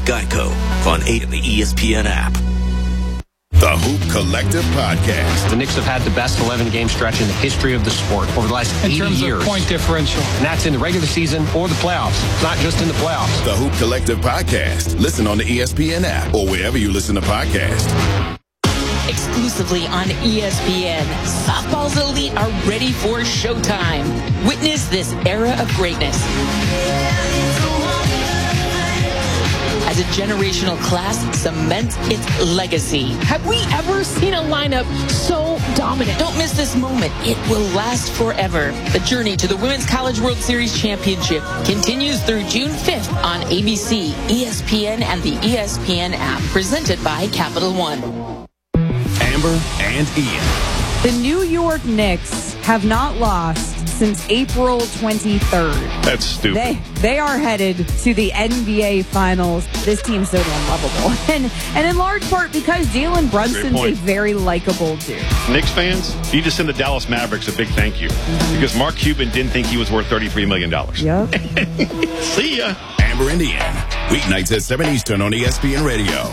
Geico on 8 in the ESPN app. The Hoop Collective Podcast. The Knicks have had the best 11-game stretch in the history of the sport over the last 80 years. In terms of point differential. And that's in the regular season or the playoffs. It's not just in the playoffs. The Hoop Collective Podcast. Listen on the ESPN app or wherever you listen to podcasts. Exclusively on ESPN, softball's elite are ready for showtime. Witness this era of greatness as a generational class cements its legacy. Have we ever seen a lineup so dominant? Don't miss this moment. It will last forever. The journey to the Women's College World Series Championship continues through June 5th on ABC, ESPN, and the ESPN app, presented by Capital One. Amber and Ian. The New York Knicks have not lost since April 23rd. That's stupid. They are headed to the NBA Finals. This team's so unlovable. And in large part because Jalen Brunson's a very likable dude. Knicks fans, you just send the Dallas Mavericks a big thank you. Because Mark Cuban didn't think he was worth $33 million. Yep. See ya. Amber and Ian. Weeknights at 7 Eastern on ESPN Radio.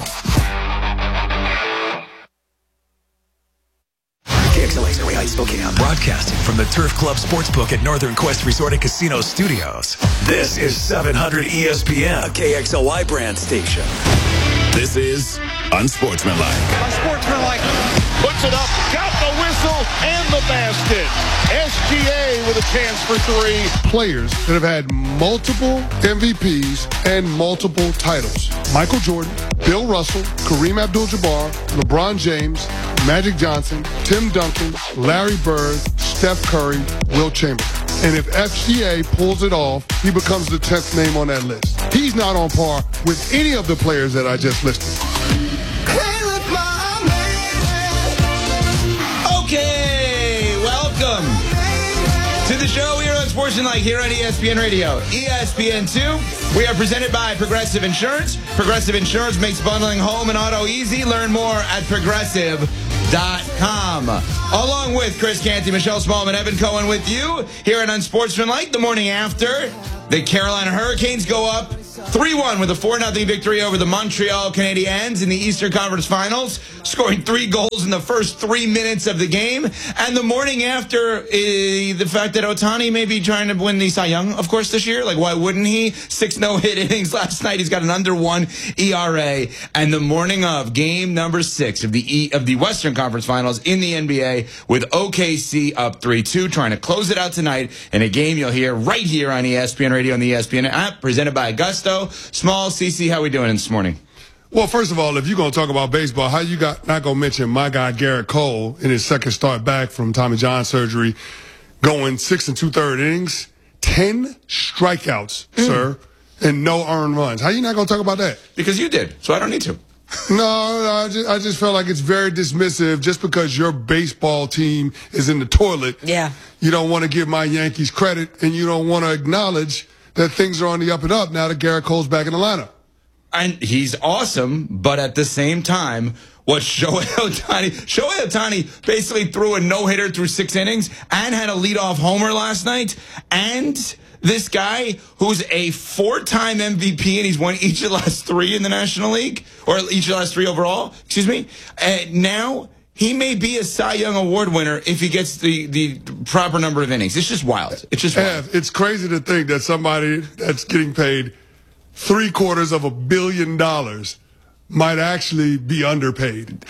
KXLA's Area Spokane, broadcasting from the Turf Club Sportsbook at Northern Quest Resort and Casino Studios. This is 700 ESPN, a KXLY brand station. This is Unsportsmanlike. Unsportsmanlike puts it up, got the whistle and the basket. SGA with a chance for three. Players that have had multiple MVPs and multiple titles. Michael Jordan, Bill Russell, Kareem Abdul-Jabbar, LeBron James, Magic Johnson, Tim Duncan, Larry Bird, Steph Curry, Wilt Chamberlain. And if SGA pulls it off, he becomes the 10th name on that list. He's not on par with any of the players that I just listed. Okay, welcome to the show here on Sportsmanlike here on ESPN Radio. ESPN2, we are presented by Progressive Insurance. Progressive Insurance makes bundling home and auto easy. Learn more at progressive.com. Along with Chris Canty, Michelle Smallman, Evan Cohen with you here at Unsportsmanlike. The morning after, the Carolina Hurricanes go up 3-1 with a 4-0 victory over the Montreal Canadiens in the Eastern Conference Finals, scoring 3 goals in the first 3 minutes of the game. And the morning after, the fact that Ohtani may be trying to win the Cy Young, of course, this year. Like, why wouldn't he? 6 no-hit innings last night. He's got an under 1 ERA. And the morning of game number 6 of the Western Conference Finals in the NBA with OKC up 3-2, trying to close it out tonight in a game you'll hear right here on ESPN Radio and the ESPN app, presented by Augusto. Small, CC, how we doing this morning? Well, first of all, if you're going to talk about baseball, how you not going to mention my guy Garrett Cole in his second start back from Tommy John surgery, going 6 2/3 innings, 10 strikeouts, sir, and no earned runs. How you not going to talk about that? Because you did, so I don't need to. No, I just felt like it's very dismissive just because your baseball team is in the toilet. Yeah. You don't want to give my Yankees credit, and you don't want to acknowledge that things are on the up and up now that Garrett Cole's back in the lineup. And he's awesome, but at the same time, what Shohei Ohtani basically threw a no-hitter through 6 innings and had a leadoff homer last night. And this guy who's a 4-time MVP and he's won each of the last 3 in the National League, or each of the last 3 overall, excuse me, now he may be a Cy Young Award winner if he gets the proper number of innings. It's just wild. It's just wild. It's crazy to think that somebody that's getting paid $750 million might actually be underpaid.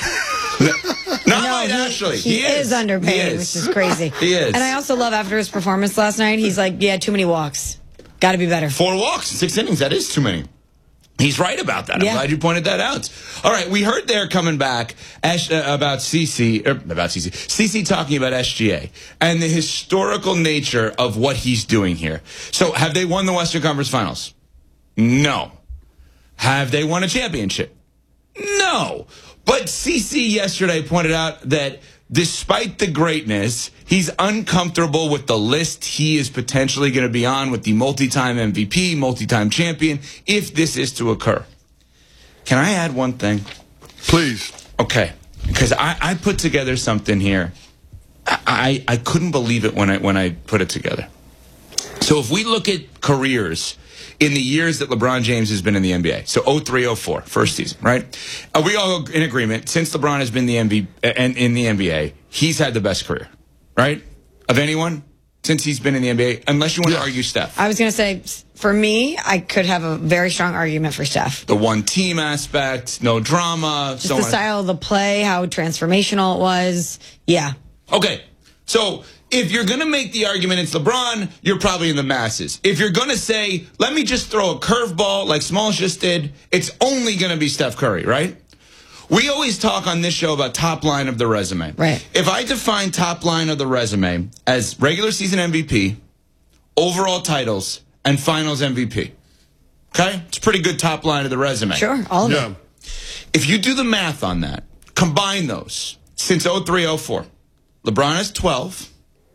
He is underpaid, which is crazy. He is. And I also love after his performance last night, he's like, yeah, too many walks. Got to be better. 4 walks in 6 innings. That is too many. He's right about that. I'm glad you pointed that out. All right, we heard there coming back about CC talking about SGA and the historical nature of what he's doing here. So have they won the Western Conference Finals? No. Have they won a championship? No. But CC yesterday pointed out that despite the greatness, he's uncomfortable with the list he is potentially going to be on with the multi-time MVP, multi-time champion, if this is to occur. Can I add one thing? Please. Okay. Because I put together something here. I couldn't believe it when I put it together. So if we look at careers in the years that LeBron James has been in the NBA. So 03-04, first season, right? Are we all in agreement? Since LeBron has been in the NBA, he's had the best career, right? Of anyone since he's been in the NBA, unless you want to argue Steph. I was going to say, for me, I could have a very strong argument for Steph. The one-team aspect, no drama. Just the style of the play, how transformational it was. Yeah. Okay, so if you're going to make the argument it's LeBron, you're probably in the masses. If you're going to say, let me just throw a curveball like Smalls just did, it's only going to be Steph Curry, right? We always talk on this show about top line of the resume. Right. If I define top line of the resume as regular season MVP, overall titles, and finals MVP, okay? It's a pretty good top line of the resume. Sure, all of it. If you do the math on that, combine those, since 03-04, LeBron has 12,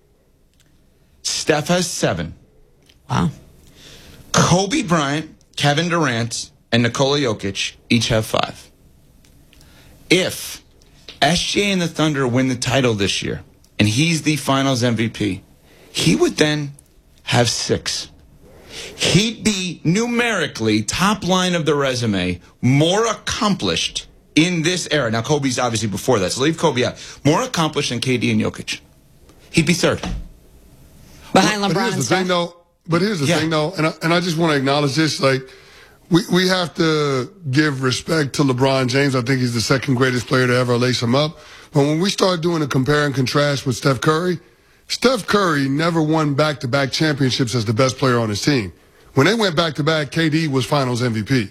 Steph has 7. Wow. Kobe Bryant, Kevin Durant, and Nikola Jokic each have 5. If SGA and the Thunder win the title this year, and he's the finals MVP, he would then have 6. He'd be numerically, top line of the resume, more accomplished in this era. Now, Kobe's obviously before that, so leave Kobe out. More accomplished than KD and Jokic. He'd be 3rd. Behind LeBron and Steph. But here's the thing, though, and I just want to acknowledge this, like, we have to give respect to LeBron James. I think he's the second greatest player to ever lace him up. But when we start doing a compare and contrast with Steph Curry never won back-to-back championships as the best player on his team. When they went back-to-back, KD was finals MVP.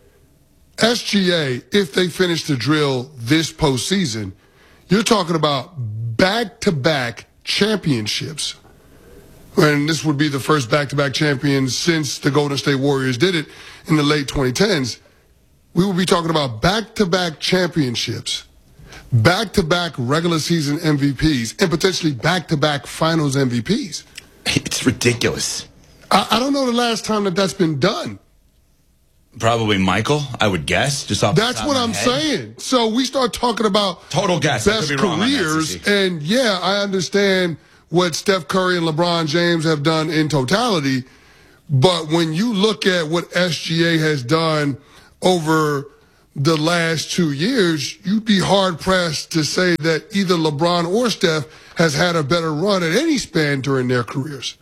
SGA, if they finish the drill this postseason, you're talking about back-to-back championships. And this would be the first back-to-back champion since the Golden State Warriors did it in the late 2010s. We will be talking about back-to-back championships, back-to-back regular season MVPs, and potentially back-to-back finals MVPs. It's ridiculous. I don't know the last time that's been done. Probably Michael, I would guess. Just off That's what I'm saying. So we start talking about total guess. Best careers, and yeah, I understand what Steph Curry and LeBron James have done in totality, but when you look at what SGA has done over the last 2 years, you'd be hard-pressed to say that either LeBron or Steph has had a better run at any span during their careers.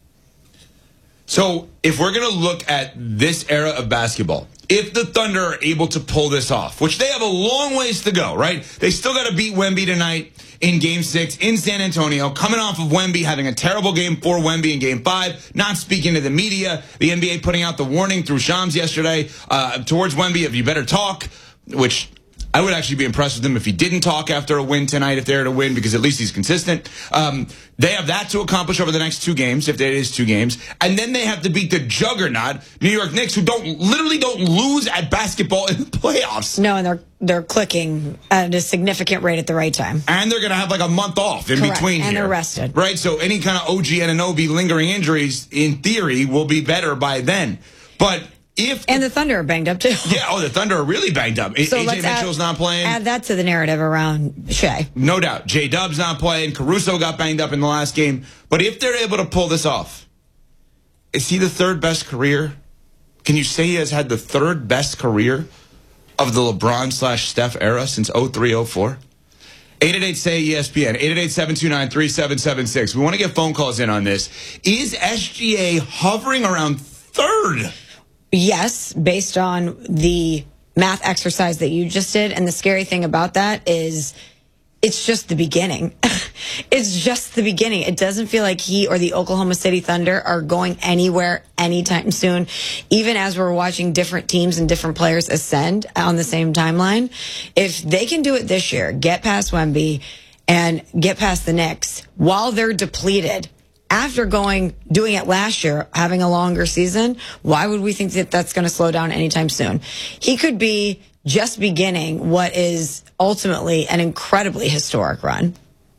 So if we're going to look at this era of basketball, if the Thunder are able to pull this off, which they have a long ways to go, right? They still got to beat Wemby tonight in Game 6 in San Antonio, coming off of Wemby having a terrible Game 4, Wemby in Game 5, not speaking to the media, the NBA putting out the warning through Shams yesterday towards Wemby of you better talk, which I would actually be impressed with him if he didn't talk after a win tonight, if they're to win, because at least he's consistent. They have that to accomplish over the next 2 games, if it is 2 games. And then they have to beat the juggernaut New York Knicks, who literally don't lose at basketball in the playoffs. No, and they're clicking at a significant rate at the right time. And they're going to have like a month off in between and here. they're rested. Right, so any kind of OG Anunoby lingering injuries, in theory, will be better by then. But and the Thunder are banged up, too. Yeah, the Thunder are really banged up. So AJ Mitchell's not playing. Add that to the narrative around Shea. No doubt. J-Dub's not playing. Caruso got banged up in the last game. But if they're able to pull this off, is he the 3rd best career? Can you say he has had the 3rd best career of the LeBron/Steph era since 03-04? 888-SAY-ESPN, 888-729-3776. We want to get phone calls in on this. Is SGA hovering around 3rd? Yes, based on the math exercise that you just did. And the scary thing about that is it's just the beginning. It's just the beginning. It doesn't feel like he or the Oklahoma City Thunder are going anywhere anytime soon. Even as we're watching different teams and different players ascend on the same timeline, if they can do it this year, get past Wemby and get past the Knicks while they're depleted, after doing it last year, having a longer season, why would we think that that's going to slow down anytime soon? He could be just beginning what is ultimately an incredibly historic run.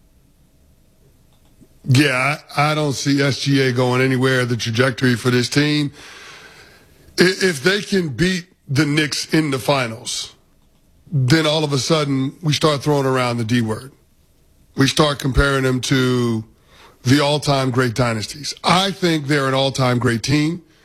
Yeah, I don't see SGA going anywhere. The trajectory for this team, if they can beat the Knicks in the finals, then all of a sudden we start throwing around the D word. We start comparing them to the all-time great dynasties. I think they're an all-time great team.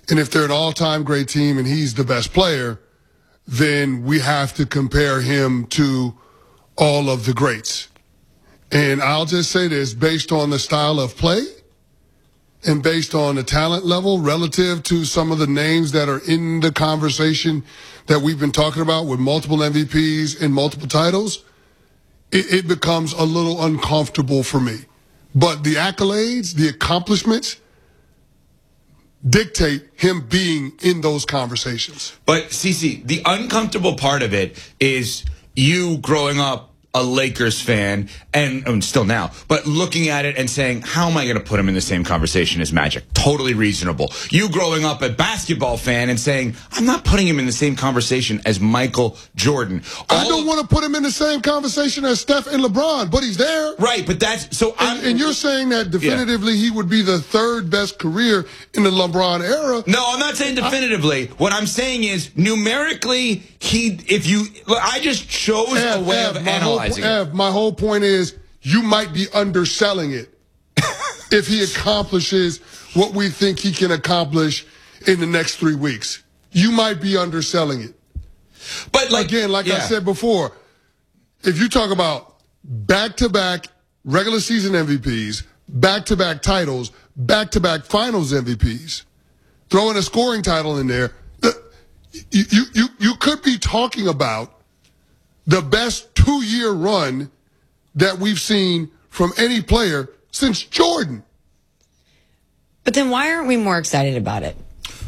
And if they're an all-time great team and he's the best player, then we have to compare him to all of the greats. And I'll just say this, based on the style of play and based on the talent level relative to some of the names that are in the conversation that we've been talking about with multiple MVPs and multiple titles, it becomes a little uncomfortable for me. But the accolades, the accomplishments dictate him being in those conversations. But, Cece, the uncomfortable part of it is you growing up a Lakers fan, and still now, but looking at it and saying, how am I going to put him in the same conversation as Magic? Totally reasonable. You growing up a basketball fan and saying, I'm not putting him in the same conversation as Michael Jordan. I don't want to put him in the same conversation as Steph and LeBron, but he's there. Right, but that's... so. And you're saying that definitively he would be the third best career in the LeBron era. No, I'm not saying definitively. What I'm saying is, numerically, I just chose a way of analyzing it. My whole point is, you might be underselling it if he accomplishes what we think he can accomplish in the next 3 weeks. You might be underselling it. But again, I said before, if you talk about back-to-back regular season MVPs, back-to-back titles, back-to-back finals MVPs, throw in a scoring title in there, you could be talking about the best 2-year run that we've seen from any player since Jordan. But then why aren't we more excited about it?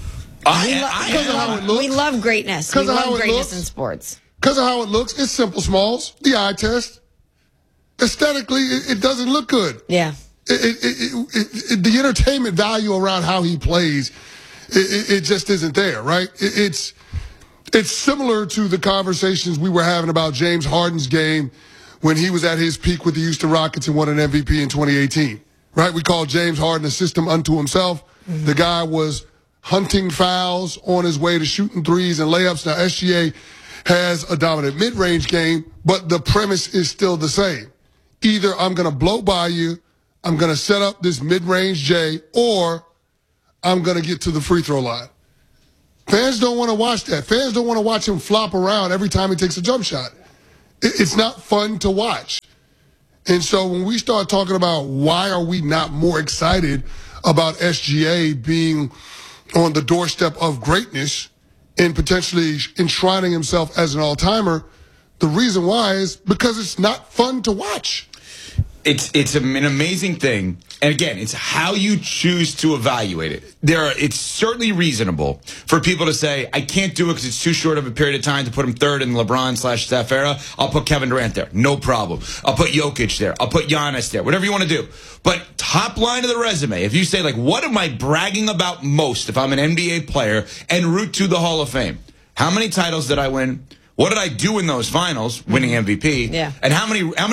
We love greatness. We love greatness in sports. Because of how it looks. It's simple, Smalls. The eye test. Aesthetically, it doesn't look good. Yeah. The entertainment value around how he plays, it just isn't there, right? It's similar to the conversations we were having about James Harden's game when he was at his peak with the Houston Rockets and won an MVP in 2018, right? We called James Harden a system unto himself. Mm-hmm. The guy was hunting fouls on his way to shooting threes and layups. Now, SGA has a dominant mid-range game, but the premise is still the same. Either I'm going to blow by you, I'm going to set up this mid-range J, or I'm going to get to the free throw line. Fans don't want to watch that. Fans don't want to watch him flop around every time he takes a jump shot. It's not fun to watch. And so when we start talking about why are we not more excited about SGA being on the doorstep of greatness and potentially enshrining himself as an all-timer, the reason why is because it's not fun to watch. It's an amazing thing. And again, it's how you choose to evaluate it. It's certainly reasonable for people to say, I can't do it because it's too short of a period of time to put him third in the LeBron/Steph era. I'll put Kevin Durant there. No problem. I'll put Jokic there. I'll put Giannis there. Whatever you want to do. But top line of the resume, if you say, what am I bragging about most if I'm an NBA player and route to the Hall of Fame? How many titles did I win? What did I do in those finals, winning MVP? Yeah. And how many